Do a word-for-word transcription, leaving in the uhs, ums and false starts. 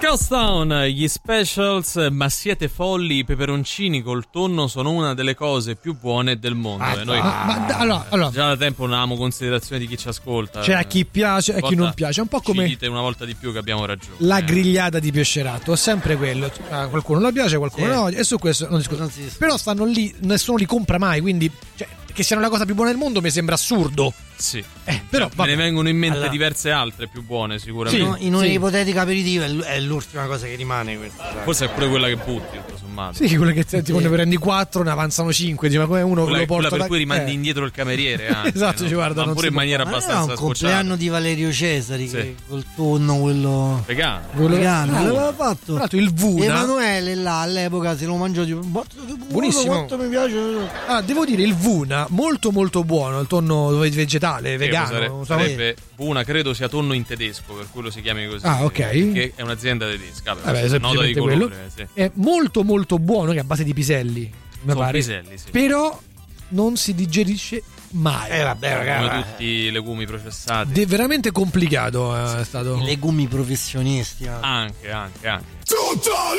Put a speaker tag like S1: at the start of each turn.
S1: Charlestown, gli specials, ma siete folli, i peperoncini col tonno sono una delle cose più buone del mondo.
S2: Ah,
S1: e noi
S2: ma, ma, allora, allora,
S1: già da tempo non avevamo considerazione di chi ci ascolta.
S2: c'è a chi piace e a chi non piace, è un po' come
S1: ci dite una volta di più che abbiamo ragione.
S2: la grigliata di pescerato, è sempre quello. A qualcuno lo piace, a qualcuno sì. no, e su questo non discuto. Non si Però stanno lì, nessuno li compra mai, quindi cioè, che siano la cosa più buona del mondo mi sembra assurdo.
S1: Sì,
S2: eh, però
S1: cioè, me ne vengono in mente allora, diverse altre più buone sicuramente.
S3: Sì, no, in un'ipotetica aperitivo è l'ultima cosa che rimane questa.
S1: Forse è pure quella che butti, tutto sommato.
S2: Sì, quella che ti sì. ne prendi quattro, ne avanzano cinque, dici, ma come uno
S1: quella,
S2: lo porta
S1: quella per
S2: da...
S1: cui rimandi
S2: eh.
S1: indietro il cameriere anche,
S2: esatto,
S1: no?
S2: ci guarda,
S1: ma pure in maniera
S3: può...
S1: abbastanza
S3: scocciata. È un compleanno di Valerio Cesari sì. che col tonno quello
S1: vegano,
S3: quello vegano ah, l'aveva fatto.
S2: Tra l'altro il Vuna
S3: Emanuele là all'epoca se lo mangiò tipo
S2: buonissimo,
S3: quanto mi piace.
S2: Ah, devo dire il Vuna molto molto buono, il tonno vegetale, vegano.
S1: Sare- sarebbe Vuna, credo sia tonno in tedesco, per quello si chiami così.
S2: Ah, ok.
S1: Che è un'azienda tedesca.
S2: Vabbè, nota di colore, sì. È molto molto buono, che è a base di piselli, mi pare.
S1: Piselli, sì.
S2: Però non si digerisce mai.
S3: Eh vabbè, ragazzi.
S1: Come tutti i legumi processati.
S2: De- veramente complicato è
S3: sì,
S2: stato.
S3: I legumi professionisti.
S1: Anche, anche, anche.
S4: Totale